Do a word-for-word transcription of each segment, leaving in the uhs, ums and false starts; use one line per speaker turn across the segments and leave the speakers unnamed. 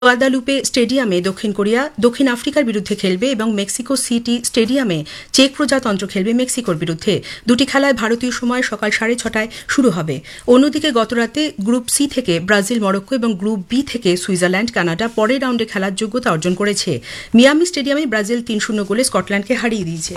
গুয়াদালুপে স্টেডিয়ামে দক্ষিণ কোরিয়া দক্ষিণ আফ্রিকার বিরুদ্ধে খেলবে এবং মেক্সিকো সিটি স্টেডিয়ামে চেক প্রজাতন্ত্র খেলবে মেক্সিকোর বিরুদ্ধে। দুটি খেলায় ভারতীয় সময় সকাল সাড়ে ছটায় শুরু হবে। অন্যদিকে গতরাতে গ্রুপ সি থেকে ব্রাজিল মরক্কো এবং গ্রুপ বি থেকে সুইজারল্যান্ড কানাডা পরের রাউন্ডে খেলার যোগ্যতা অর্জন করেছে। মিয়ামি স্টেডিয়ামে ব্রাজিল তিন শূন্য গোলে স্কটল্যান্ডকে হারিয়ে দিয়েছে।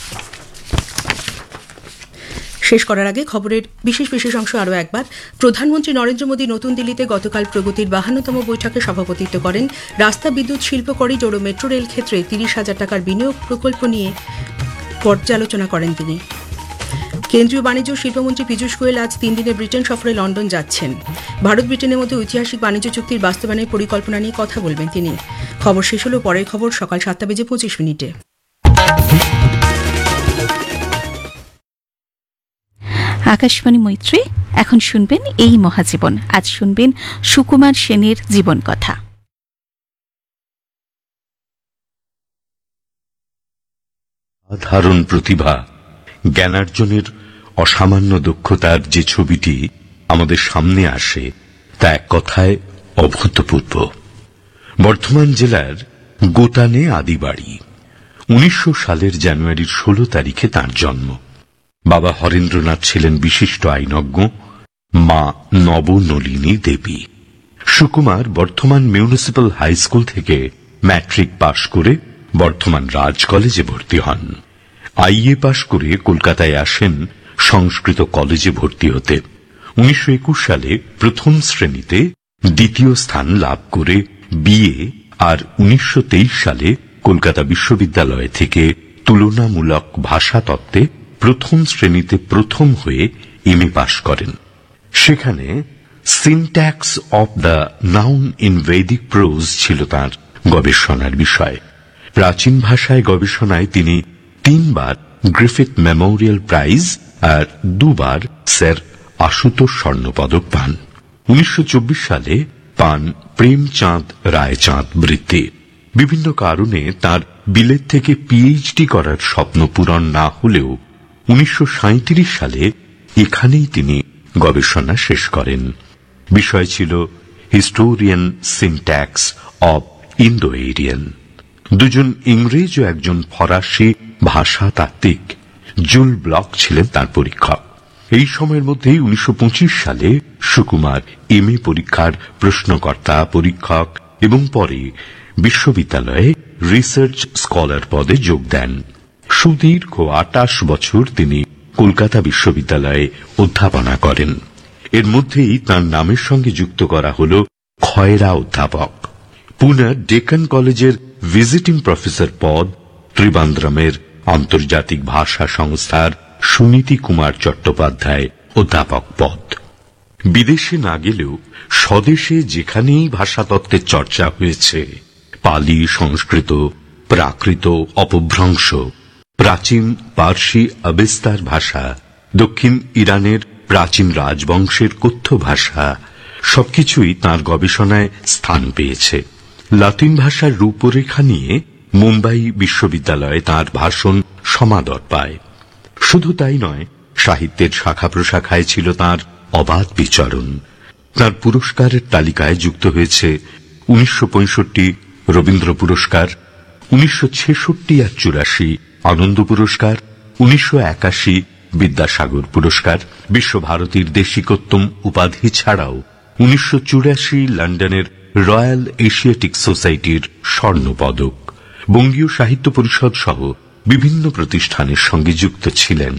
শেষ করার আগে খবরের বিশেষ বিশেষ অংশ আরও একবার। প্রধানমন্ত্রী নরেন্দ্র মোদী নতুন দিল্লিতে গতকাল প্রগতির বাহান্নতম বৈঠকে সভাপতিত্ব করেন। রাস্তা, বিদ্যুৎ, শিল্প করিডোর ও মেট্রো রেল ক্ষেত্রে তিরিশ হাজার টাকার বিনিয়োগ প্রকল্প নিয়ে পর্যালোচনা করেন তিনি। কেন্দ্রীয় বাণিজ্য শিল্পমন্ত্রী পীযূষ গোয়েল আজ তিন দিনের ব্রিটেন সফরে লন্ডন যাচ্ছেন। ভারত ব্রিটেনের মধ্যে ঐতিহাসিক বাণিজ্য চুক্তির বাস্তবায়নের পরিকল্পনা নিয়ে কথা বলবেন তিনি। খবর শেষ হল। পরের খবর সকাল সাতটা বেজে পঁচিশ মিনিটে।
আকাশবাণী মৈত্রী। এখন শুনবেন এই মহাজীবন। আজ শুনবেন সুকুমার সেনের জীবন কথা।
সাধারণ প্রতিভা, জ্ঞানার্জনের অসামান্য দক্ষতার যে ছবিটি আমাদের সামনে আসে তা এক কথায় অভূতপূর্ব। বর্ধমান জেলার গোটানে আদিবাড়ি। উনিশশো সালের জানুয়ারির ষোলো তারিখে তাঁর জন্ম। বাবা হরেন্দ্রনাথ ছিলেন বিশিষ্ট আইনজ্ঞ, মা নবনলিনী দেবী। Sukumar Bardhaman municipal high school থেকে ম্যাট্রিক পাশ করে বর্ধমান রাজ কলেজে ভর্তি হন। আইএ পাশ করে কলকাতায় আসেন সংস্কৃত কলেজে ভর্তি হতে। উনিশশো একুশ সালে প্রথম শ্রেণীতে দ্বিতীয় স্থান লাভ করে বিএ আর উনিশশো তেইশ সালে কলকাতা বিশ্ববিদ্যালয় থেকে তুলনামূলক ভাষাতত্ত্বে প্রথম শ্রেণীতে প্রথম হয়ে এমএ পাশ করেন। সেখানে syntax of the noun in Vedic pros ছিল তাঁর গবেষণার বিষয়। প্রাচীন ভাষায় গবেষণায় তিনি তিনবার গ্রিফিথ মেমোরিয়াল প্রাইজ আর দুবার স্যার আশুতোষ স্বর্ণপদক পান। উনিশশো চব্বিশ সালে পান প্রেমচাঁদ রায়চাঁদ বৃত্তি। বিভিন্ন কারণে তার বিলেত থেকে পিএইচডি করার স্বপ্ন পূরণ না হলেও উনিশশো সাঁইত্রিশ সালে এখানেই তিনি গবেষণা শেষ করেন। বিষয় ছিল হিস্টোরিয়ান সিনট্যাক্স অব ইন্দো এরিয়ান। দুজন ইংরেজ ও একজন ফরাসি ভাষাতাত্ত্বিক জুল ব্লক ছিলেন তার পরীক্ষক। এই সময়ের মধ্যেই উনিশশো পঁচিশ সালে সুকুমার এমএ পরীক্ষার প্রশ্নকর্তা, পরীক্ষক এবং পরে বিশ্ববিদ্যালয়ে রিসার্চ স্কলার পদে যোগ দেন। সুদীর্ঘ আটাশ বছর তিনি কলকাতা বিশ্ববিদ্যালয়ে অধ্যাপনা করেন। এর মধ্যেই তাঁর নামের সঙ্গে যুক্ত করা হল খয়রা অধ্যাপক। পুনের ডেকান কলেজের ভিজিটিং প্রফেসর পদ, ত্রিবান্দ্রমের আন্তর্জাতিক ভাষা সংস্থার সুনীতি কুমার চট্টোপাধ্যায় অধ্যাপক পদ। বিদেশে না গেলেও স্বদেশে যেখানেই ভাষাতত্ত্বের চর্চা হয়েছে, পালি, সংস্কৃত, প্রাকৃত, অপভ্রংশ, প্রাচীন পার্সি আবেস্তার ভাষা, দক্ষিণ ইরানের প্রাচীন রাজবংশের কথ্য ভাষা, সবকিছুই তাঁর গবেষণায় স্থান পেয়েছে। লাতিন ভাষার রূপরেখা নিয়ে মুম্বাই বিশ্ববিদ্যালয়ে তাঁর ভাষণ সমাদর পায়। শুধু তাই নয়, সাহিত্যের শাখা প্রশাখায় ছিল তাঁর অবাধ বিচরণ। তাঁর পুরস্কারের তালিকায় যুক্ত হয়েছে উনিশশো পঁয়ষট্টি রবীন্দ্র পুরস্কার, উনিশশো ছেষট্টি আর চুরাশি আনন্দ পুরস্কার, উনিশশো একাশি বিদ্যাসাগর পুরস্কার, বিশ্বভারতীর দেশিকোত্তম উপাধি ছাড়াও উনিশশো চুরাশি লন্ডনের রয়্যাল এশিয়াটিক সোসাইটির স্বর্ণপদক। বঙ্গীয় সাহিত্য পরিষদ সহ বিভিন্ন প্রতিষ্ঠানের সঙ্গে যুক্ত ছিলেন।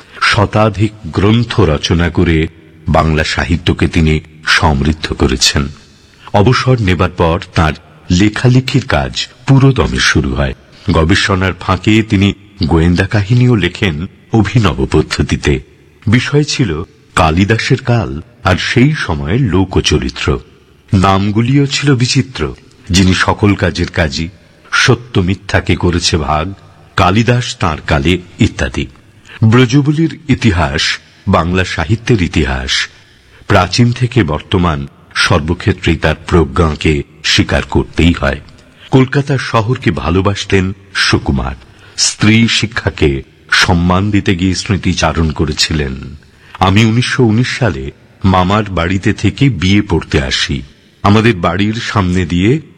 শতাধিক গ্রন্থ রচনা করে বাংলা সাহিত্যকে তিনি সমৃদ্ধ করেছেন। অবসর নেবার পর তাঁর লেখালেখির কাজ পুরোদমে শুরু হয়। গবেষণার ফাঁকে তিনি গোয়েন্দা কাহিনীও লেখেন অভিনব পদ্ধতিতে। বিষয় ছিল কালিদাসের কাল আর সেই সময়ের লোকচরিত্র। নামগুলিও ছিল বিচিত্র। যিনি সকল কাজের কাজী, সত্য মিথ্যাকে করেছে ভাগ, কালিদাস তাঁর কালে ইত্যাদি। ব্রজবলির ইতিহাস বাংলা সাহিত্যের ইতিহাস। প্রাচীন থেকে বর্তমান সর্বক্ষেত্রেই তার প্রজ্ঞাকে স্বীকার করতেই হয়। কলকাতার শহরকে ভালোবাসতেন সুকুমার। স্ত্রী শিক্ষাকে সম্মান দিতে গিয়ে স্মৃতিচারণ করেছিলেন। আমি উনিশশো উনিশ সালে মামার বাড়িতে থেকে বিয়ে পড়তে আসি। আমাদের বাড়ির সামনে দিয়ে